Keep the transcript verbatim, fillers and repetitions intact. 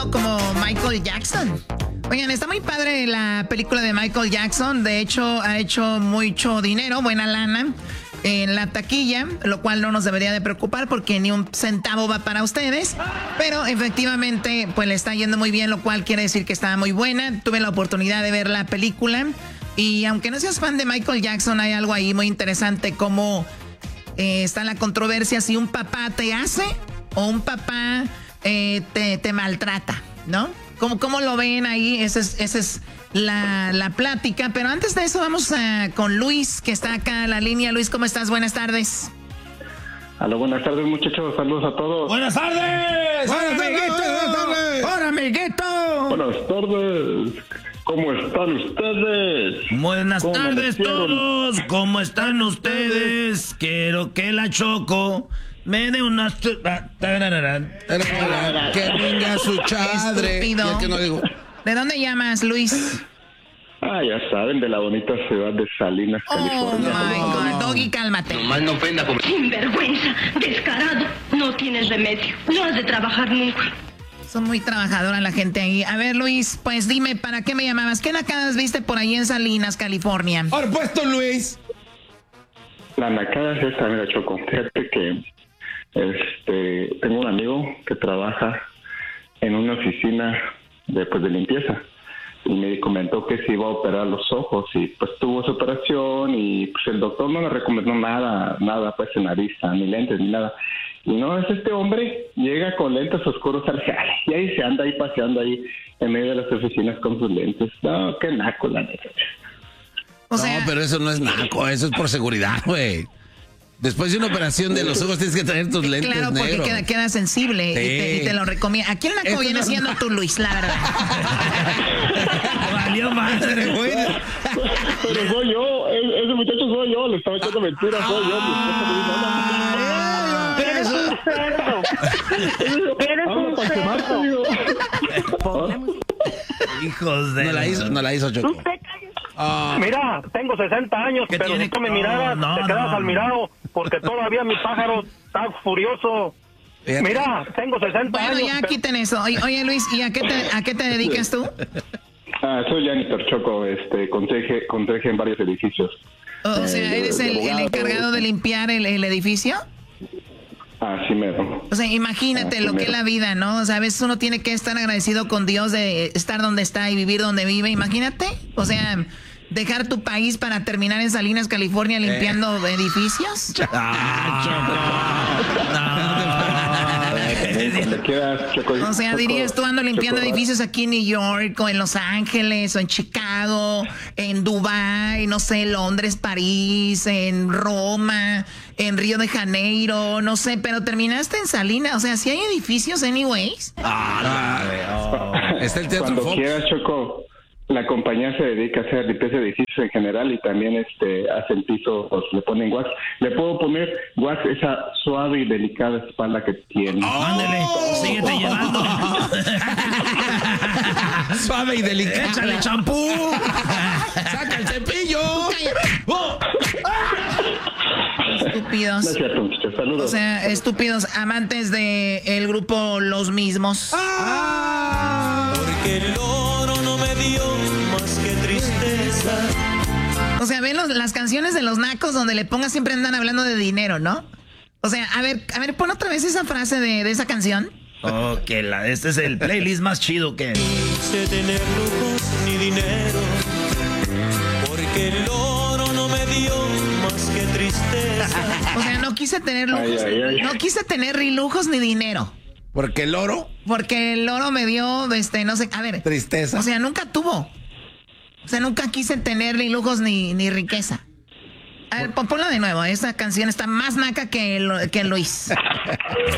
sonando como Michael Jackson. Oigan, está muy padre la película de Michael Jackson. De hecho, ha hecho mucho dinero, buena lana en la taquilla, lo cual no nos debería de preocupar porque ni un centavo va para ustedes. Pero efectivamente, pues le está yendo muy bien, lo cual quiere decir que está muy buena. Tuve la oportunidad de ver la película y aunque no seas fan de Michael Jackson, hay algo ahí muy interesante como eh, está la controversia si un papá te hace o un papá eh, te, te maltrata, ¿no? ¿Cómo, ¿Cómo lo ven ahí? Esa es, esa es la, la plática. Pero antes de eso vamos a, con Luis, que está acá en la línea. Luis, ¿cómo estás? Buenas tardes. Aló, buenas tardes, muchachos. Saludos a todos. ¡Buenas tardes! ¡Buenas tardes! ¡Hola, amiguito! Buenas tardes. ¿Cómo están ustedes? Buenas ¿Cómo tardes todos. ¿Cómo están ustedes? Quiero que la Choco me dé unas... Que venga su chadre. Estúpido. Que no digo. ¿De dónde llamas, Luis? Ah, ya saben, de la bonita ciudad de Salinas, Oh, California. my God. Doggy, cálmate. Nomás no ofenda como... Sinvergüenza, descarado. No tienes remedio. No has de trabajar nunca. Son muy trabajadora la gente ahí. A ver, Luis, pues dime, ¿para qué me llamabas? ¿Qué nacadas viste por ahí en Salinas, California? Ahora puesto, Luis. La nacada es esta, mira, Choco. Fíjate que este, tengo un amigo que trabaja en una oficina de, pues, de limpieza. Y me comentó que se iba a operar los ojos y pues tuvo su operación y pues el doctor no le recomendó nada, nada pues en la vista, ni lentes, ni nada. Y no, es este hombre, llega con lentes oscuros al jale y ahí se anda ahí paseando ahí en medio de las oficinas con sus lentes. No, qué naco, la neta. O sea, No, pero eso no es naco, eso es por seguridad, güey. Después de una operación de los ojos tienes que traer tus lentes claro, porque negros. queda, queda sensible Sí. y, te, y te lo recomiendo. ¿A quién naco Esto viene no- siendo tú, Luis? La verdad. valió madre, güey. Pero soy yo, e- ese muchacho soy yo, le estaba echando mentiras, soy yo. mi esposa me dijo, "No, Eres un cerdo. Eres habla un para quemarte", cerdo. digo. Hijos de... No la hizo, no la hizo, Choco. Usted cállese. Ah, Mira, tengo sesenta años, ¿Qué pero tiene? si tú me No, miraras, no, te quedas no. al mirado, porque todavía mi pájaro está furioso. fíjate. Mira, tengo sesenta Bueno, años. ya pero- quiten eso. Oye, oye, Luis, ¿y a qué te, a qué te dedicas tú? Ah, soy janitor, Choco, este, conserje, conserje en varios edificios. O sea, ¿eres el, el encargado de limpiar el, el edificio? Así mero. O sea, imagínate Ah, lo que es primero. la vida, ¿no? O sea, a veces uno tiene que estar agradecido con Dios de estar donde está y vivir donde vive. Imagínate. O sea, dejar tu país para terminar en Salinas, California, limpiando edificios. Donde quieras, Choco. O sea, Choco, dirías tú ando limpiando Choco, edificios aquí en New York, o en Los Ángeles, o en Chicago, en Dubái, no sé, Londres, París, en Roma, en Río de Janeiro, no sé, pero terminaste en Salinas. O sea, si hay edificios, anyways. Está el Teatro Cuando Fox. quieras, Choco. La compañía se dedica a hacer limpieza de edificios en general y también este hacen piso, pues, le ponen wax. Le puedo poner wax esa suave y delicada espalda que tiene. Ándale, síguete llevando. Suave y delicado. Échale champú. ¡Saca el cepillo! Estúpidos. No es cierto, muchachos. Saludos. O sea, estúpidos amantes de el grupo Los Mismos. Porque el oro no me dio más que tristeza. O sea, ven los- las canciones de los nacos donde le pongas siempre andan hablando de dinero, ¿no? O sea, a ver, a ver, pon otra vez esa frase de, de esa canción. Ok, la, este es el playlist más chido que... Quise tener lujos ni dinero. Porque el oro no me dio más que tristeza. O sea, no quise tener lujos, Ay, ay, ay. no quise tener ni lujos ni dinero. Porque el oro, Porque el oro me dio, este, no sé, a ver. tristeza. O sea, nunca tuvo. O sea, nunca quise tener ni lujos ni, ni riqueza. A ver, pon- ponla de nuevo. Esa canción está más naca que, lo- que Luis.